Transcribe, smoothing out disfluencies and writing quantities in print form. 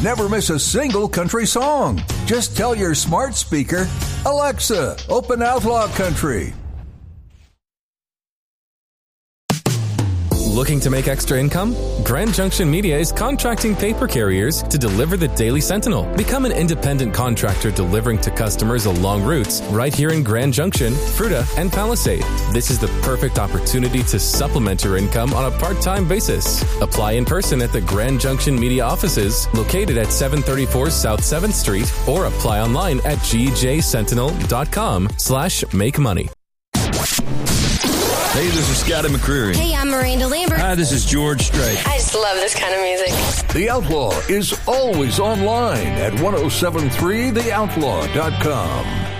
Never miss a single country song. Just tell your smart speaker, Alexa, open Outlaw Country. Looking to make extra income? Grand Junction Media is contracting paper carriers to deliver the Daily Sentinel. Become an independent contractor delivering to customers along routes right here in Grand Junction, Fruita, and Palisade. This is the perfect opportunity to supplement your income on a part-time basis. Apply in person at the Grand Junction Media offices located at 734 South 7th Street or apply online at gjsentinel.com/make money. Hey, this is Scotty McCreery. Hey, I'm Miranda Lambert. Hi, this is George Strait. I just love this kind of music. The Outlaw is always online at 1073theoutlaw.com.